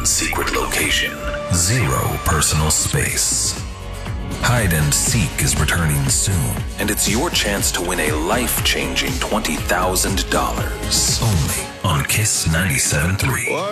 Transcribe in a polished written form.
secret location. Zero personal space. Hide and Seek is returning soon, and it's your chance to win a life-changing $20,000. Only on Kiss 97.3.